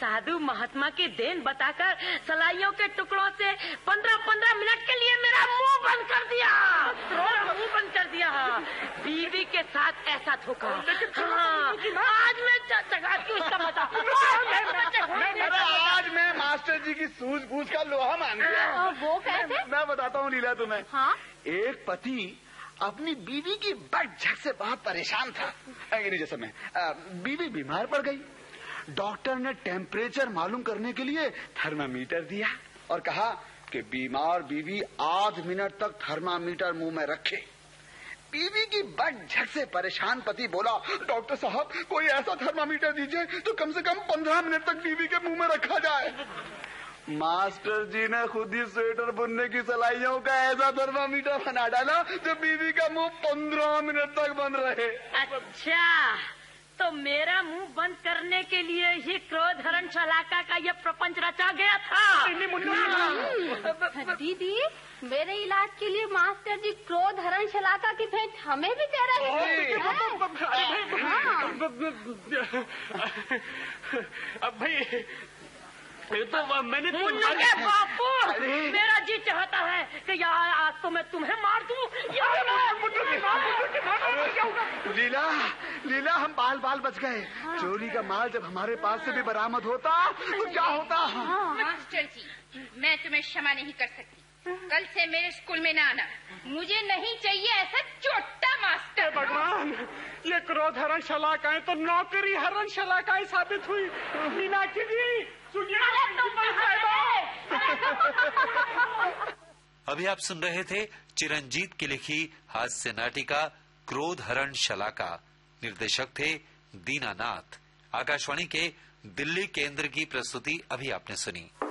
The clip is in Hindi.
साधु महात्मा की देन बताकर सलाइयों के टुकड़ों से 15-15 मिनट के लिए मेरा मुंह बंद कर दिया, मुंह बंद कर दिया। बीवी के साथ ऐसा धोखा। हाँ, आज मैं चगाती हूँ इसका मजा। आज मैं मास्टर जी की सूझबूझ का लोहा मान गया। वो कैसे? मैं बताता हूँ लीला तुम्हें। हाँ? एक पति अपनी बीवी की बटझट से बहुत परेशान था। जैसे मैं बीवी बीमार पड़ गई। डॉक्टर ने टेम्परेचर मालूम करने के लिए थर्मामीटर दिया और कहा कि बीमार बीवी आध मिनट तक थर्मामीटर मुंह में रखे। बीवी की बटझट से परेशान पति बोला, डॉक्टर साहब कोई ऐसा थर्मामीटर दीजिए तो कम से कम 15 मिनट तक बीवी के मुंह में रखा जाए। मास्टर जी ने खुद ही स्वेटर बुनने की सलाइयों का ऐसा थर्मामीटर बना डाला जो बीवी का मुंह 15 मिनट तक बंद रहे। अच्छा, तो मेरा मुंह बंद करने के लिए ही क्रोध हरण शलाका का ये प्रपंच रचा गया था। दीदी, मेरे इलाज के लिए मास्टर जी क्रोध हरण शलाका की भेंट हमें भी दे रहे हैं। अब भाई तो मैंने बापू, मेरा जी चाहता है कि यहाँ आज तो मैं तुम्हें मार दूं। लीला हम बाल बाल बच गए। चोरी का माल जब हमारे पास से भी बरामद होता तो क्या होता? मास्टर जी, मैं तुम्हें क्षमा नहीं कर सकती। कल से मेरे स्कूल में ना आना। मुझे नहीं चाहिए ऐसा चोटा मास्टर। भगवान, ये क्रोध हरण शलाकाएं तो नौकरी हरण शलाकाएं साबित हुई। मीनाक्षी जी, अभी आप सुन रहे थे चिरंजीत की लिखी हास्य नाटिका क्रोध हरण शलाका। निर्देशक थे दीनानाथ। आकाशवाणी के दिल्ली केंद्र की प्रस्तुति अभी आपने सुनी।